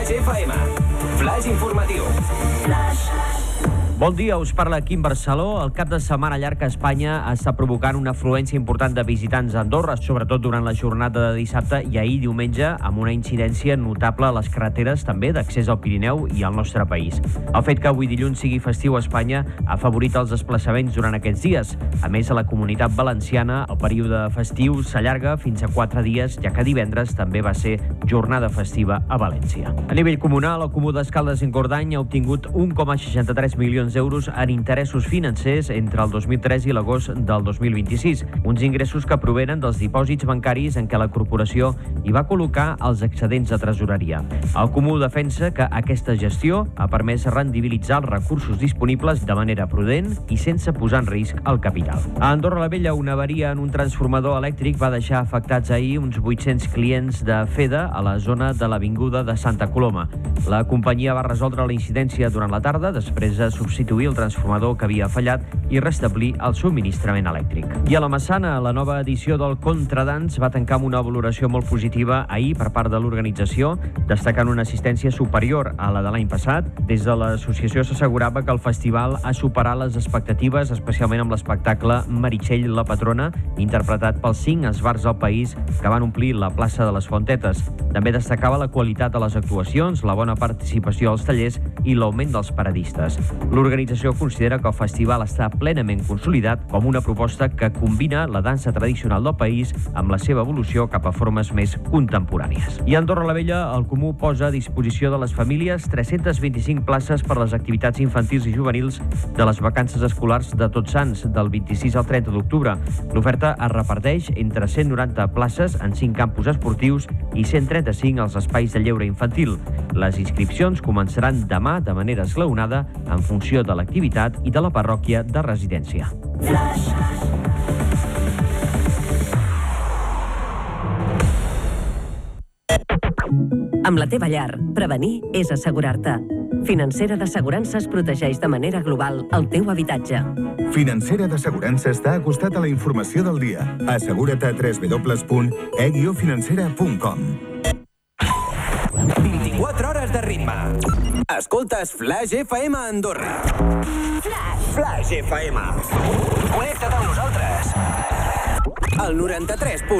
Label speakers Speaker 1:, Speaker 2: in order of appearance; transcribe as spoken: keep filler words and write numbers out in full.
Speaker 1: Flash F M. Flash informatiu. Flash.
Speaker 2: Bon dia, us parla Quim Barceló. El cap de setmana llarg a Espanya està provocant una afluència important de visitants a Andorra, sobretot durant la jornada de dissabte i ahir diumenge, amb una incidència notable a les carreteres també d'accés al Pirineu i al nostre país. El fet que avui dilluns sigui festiu a Espanya ha afavorit els desplaçaments durant aquests dies. A més, a la Comunitat Valenciana, el període festiu s'allarga fins a quatre dies, ja que divendres també va ser jornada festiva a València. A nivell comunal, el Comú d'Escaldes en Gordany ha obtingut un coma seixanta-tres milions d'euros en interessos financers entre el dos mil tres i l'agost del dos mil vint-i-sis, uns ingressos que provenen dels dipòsits bancaris en què la corporació hi va col·locar els excedents de tresoreria. El Comú defensa que aquesta gestió ha permès rendibilitzar els recursos disponibles de manera prudent i sense posar en risc el capital. A Andorra la Vella, una avaria en un transformador elèctric va deixar afectats ahir uns vuit-cents clients de Feda a la zona de l'avinguda de Santa Coloma. La companyia va resoldre la incidència durant la tarda després de substituir el transformador que havia fallat i restablir el subministrament elèctric. I a la Massana, la nova edició del Contradans va tancar amb una valoració molt positiva ahir per part de l'organització, destacant una assistència superior a la de l'any passat. Des de l'associació s'assegurava que el festival ha superat les expectatives, especialment amb l'espectacle Meritxell la Patrona, interpretat pels cinc esbarts del país que van omplir la plaça de les Fontetes. També destacava la qualitat de les actuacions, la bona participació als tallers i l'augment dels paradistes. L'organització considera que el festival està plenament consolidat com una proposta que combina la dansa tradicional del país amb la seva evolució cap a formes més contemporànies. I a Andorra la Vella, el Comú posa a disposició de les famílies tres-centes vint-i-cinc places per a les activitats infantils i juvenils de les vacances escolars de Tots Sants, del vint-i-sis al trenta d'octubre. L'oferta es reparteix entre cent noranta places en cinc campus esportius i cent trenta-cinc als espais de lleure infantil. Les inscripcions començaran demà de manera esglaonada en funció de l'activitat i de la parròquia de residència. Flash.
Speaker 3: Amb la teva llar, prevenir és assegurar-te. Financera d'Assegurances protegeix de manera global el teu habitatge.
Speaker 4: Financera d'Assegurances t'ha acostat a la informació del dia. Assegura't a w w w punt e guió financera punt com.
Speaker 1: vint-i-quatre hores de ritme. Escoltes Flash F M a Andorra. Flash. Flash F M. Connecta't amb nosaltres. El noranta-tres punt